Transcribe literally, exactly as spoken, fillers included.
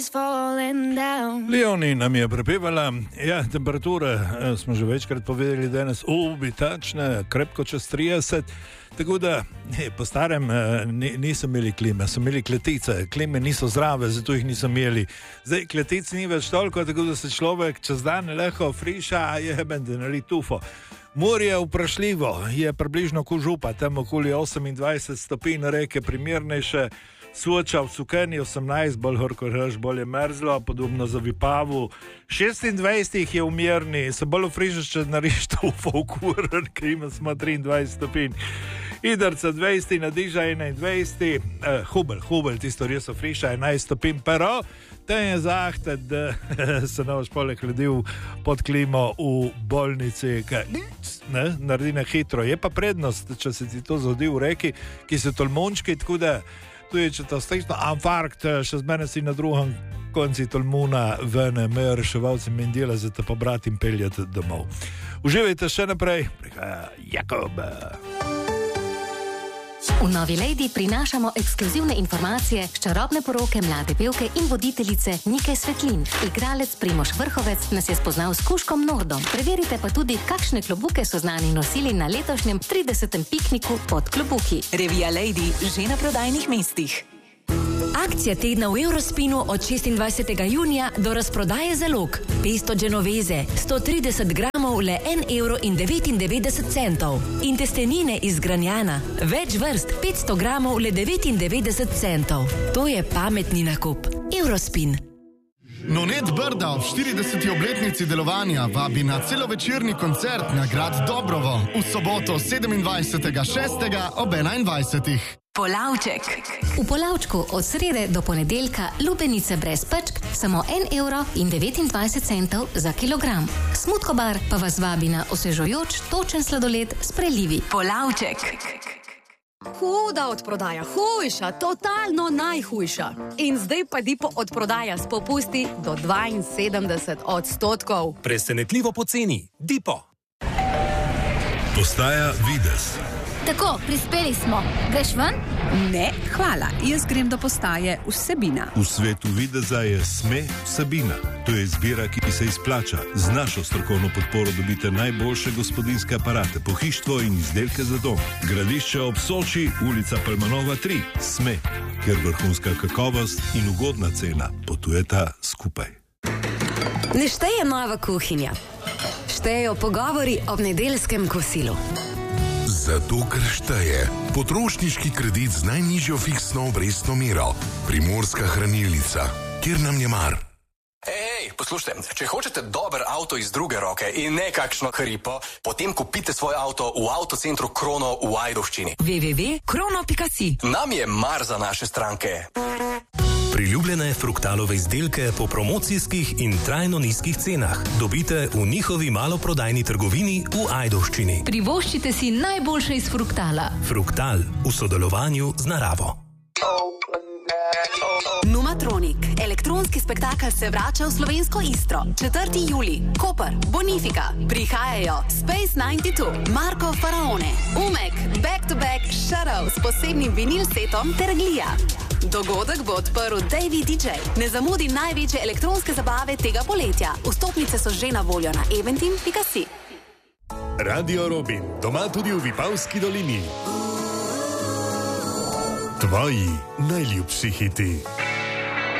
Leonie nam je prepevala, ja, temperature smo že večkrat povedali danes, obitačne, krepko čez trideset, tako da ne, po starem niso imeli klime, so imeli kletice, klime niso zdrave, zato jih niso imeli. Zdaj kletic ni več toliko, tako da se človek čez dan leho friša, je bende nari tufo. Morje vprašljivo, je približno ko župa, tam okoli osemindvajset stopinj, reke primernejše, Soča v Cukeni osemnajst, bolj horko reč, bolj je mrzlo, podobno za Vipavu. šestindvajset jih je v Mirni, se bolj ufrižeš, če nariš tufo v kuren, ker ima smo triindvajset stopinj. Idrca dvajset, Nadiža enaindvajset, eh, Hubel, Hubel, tisto res ufriša, enajst stopinj, pero ten je zahte, da se ne boš poleg hladil pod klimo v bolnici, kaj ne, naredi na hitro. Je pa prednost, če se ti to zgodi v reki, ki so tolmončki, tako da tudi če to stično infarkt, še zmene si na drugem konci Tolmuna vene, mejo reševalci Mendela, za te pobrati in peljati domov. Uživajte še naprej, prihaja Jakob. V Novi Lady prinašamo ekskluzivne informacije s čarobne poroke mlade pevke in voditeljice Nike Svetlin. Igralec Primož Vrhovec nas je spoznal s kužkom Nordom. Preverite pa tudi, kakšne klobuke so znani nosili na letošnjem tridesetem pikniku pod klobuki. Revija Lady že na prodajnih mestih. Akcija tedna v Eurospinu od šestindvajsetega junija do razprodaje zalog. Pesto genoveze, sto trideset gramov, le en evro in devetindevetdeset centov. In testenine iz Granjana, več vrst, petsto gramov, le devetindevetdeset centov. To je pametni nakup. Eurospin. Nonet Brda v štirideseti obletnici delovanja vabi na celovečerni koncert na grad Dobrovo v soboto sedemindvajsetega šestega ob enaindvajsetih. Polavček. V Polavčku od srede do ponedeljka lubenice brez pečk, samo en evro in devetindvajset centov za kilogram. Smutkobar pa vas vabi na osvežujoč, točen sladoled s prelivi. Polavček. Huda odprodaja, hujša, totalno najhujša. In zdaj pa Dipo odprodaja s popusti do dvainsedemdeset odstotkov. Presenetljivo poceni. Dipo. Postaja Videz. Tako, prispeli smo. Greš ven? Ne, hvala. Jaz grem do postaje Vsebina. V svetu videza je Sme Vsebina. To je izbira, ki se izplača. Z našo strokovno podporo dobite najboljše gospodinjske aparate, pohištvo in izdelke za dom. Gradišče ob Soči, ulica Palmanova tri. Sme, kjer vrhunska kakovost in ugodna cena potujeta skupaj. Ne šteje nova kuhinja. Štejejo pogovori ob nedeljskem kosilu. Zato, ker šteje potrošniški kredit z najnižjo fiksno obrestno mero, Primorska hranilnica, kjer nam je mar. Ej, poslušajte, če hočete dober avto iz druge roke in ne kakšno hripo, potem kupite svoj avto v avtocentru Krono v Ajdovščini. w w w pika krono pika si. Nam je mar za naše stranke. Priljubljene fruktalove izdelke po promocijskih in trajno nizkih cenah dobite v njihovi maloprodajni trgovini v Ajdovščini. Privoščite si najboljše iz fruktala. Fruktal v sodelovanju z naravo. Numatronik. Elektronski spektakel se vrača v slovensko Istro. četrtega julija. Koper, Bonifika. Prihajajo Space devetdeset dva, Marko Faraone, Umek, Back to Back, Shadow s posebnim vinil setom ter Glija. Dogodek bo odprl Davey D J. Ne zamudi največje elektronske zabave tega poletja. Vstopnice so že na voljo na eventim pika si. Radio Robin, doma tudi v Vipavski dolini. Tvoji najljubši hiti.